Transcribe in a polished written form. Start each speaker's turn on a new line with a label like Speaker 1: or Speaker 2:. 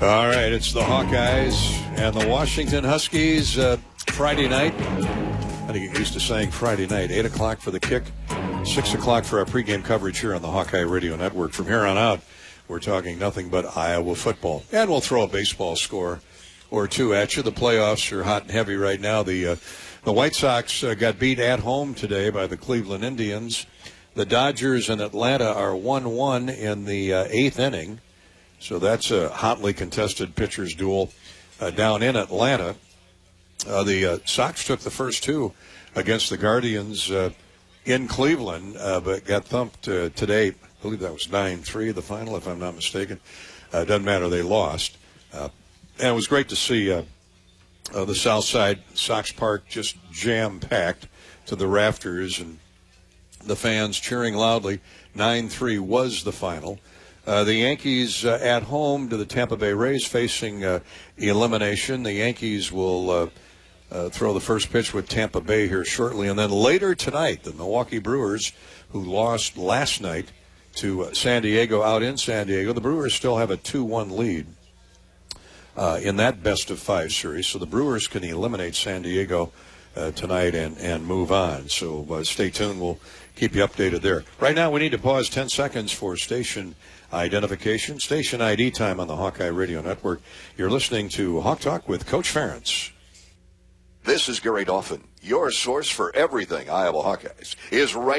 Speaker 1: All right, it's the Hawkeyes and the Washington Huskies. Friday night. I think get used to saying Friday night. 8 o'clock for the kick. 6 o'clock for our pregame coverage here on the Hawkeye Radio Network. From here on out, we're talking nothing but Iowa football. And we'll throw a baseball score or two at you. The playoffs are hot and heavy right now. The White Sox got beat at home today by the Cleveland Indians. The Dodgers and Atlanta are 1-1 in the eighth inning. So that's a hotly contested pitchers duel down in Atlanta. The Sox took the first two against the Guardians in Cleveland, but got thumped today. I believe that was 9-3, the final, if I'm not mistaken. Doesn't matter, they lost. And it was great to see the South Side Sox Park just jam-packed to the rafters and the fans cheering loudly. 9-3 was the final. The Yankees at home to the Tampa Bay Rays facing elimination. The Yankees will throw the first pitch with Tampa Bay here shortly. And then later tonight, the Milwaukee Brewers, who lost last night to San Diego out in San Diego, the Brewers still have a 2-1 lead in that best-of-5 series. So the Brewers can eliminate San Diego tonight and move on. So stay tuned. We'll keep you updated there. Right now, we need to pause 10 seconds for station identification. Station ID time on the Hawkeye Radio Network. You're listening to Hawk Talk with Coach Ferentz.
Speaker 2: This is Gary Dolphin. Your source for everything Iowa Hawkeyes is right